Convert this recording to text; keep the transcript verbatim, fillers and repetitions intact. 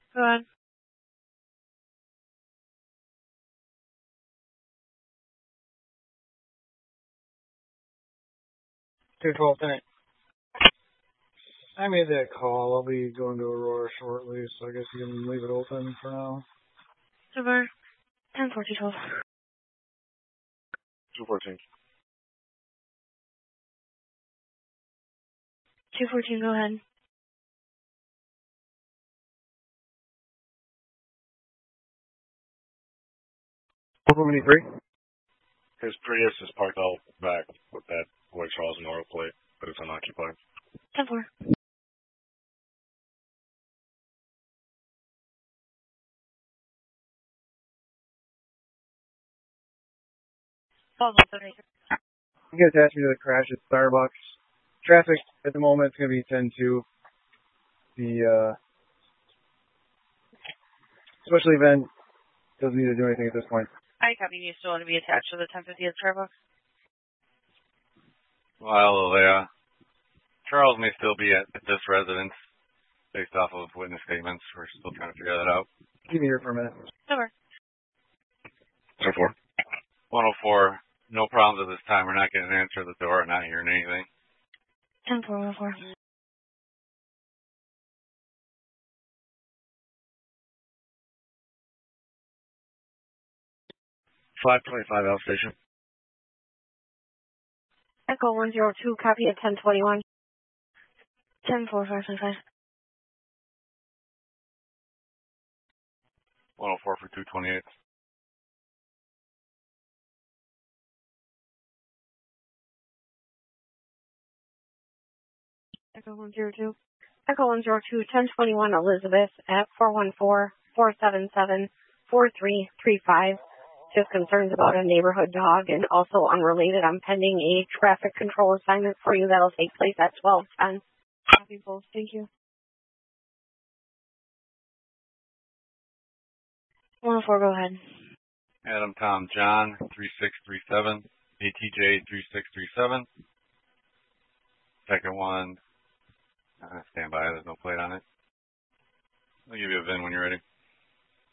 Go ahead. two twelve, thanks. I made that call. I'll be going to Aurora shortly, so I guess you can leave it open for now. Over. ten four two twelve. two fourteen. two fourteen, go ahead. four twenty-three? His Prius is parked out back with that white Charles Nora plate, but it's unoccupied. ten four. You guys asked me to crash at Starbucks. Traffic at the moment is going to be ten two. The uh, special event doesn't need to do anything at this point. I copy. You still want to be attached to the ten fifty at Starbucks? Well, uh, Charles may still be at this residence based off of witness statements. We're still trying to figure that out. Keep me here for a minute. Over. ten four. one oh four, no problems at this time. We're not getting an answer at the door, not hearing anything. ten four one oh four. five twenty-five outstation. Echo one zero two, copy at ten twenty-one. ten four five five five. one oh four for two twenty-eight. Echo one zero two. Echo one zero two, ten twenty-one Elizabeth at four one four, four seven seven, four three three five. Just concerns about a neighborhood dog, and also unrelated, I'm pending a traffic control assignment for you that'll take place at twelve ten. Copy both. Thank you. one oh four, go ahead. Adam Tom John, three six three seven. A T J, three six three seven. Second one, uh, stand by, there's no plate on it. I'll give you a V I N when you're ready.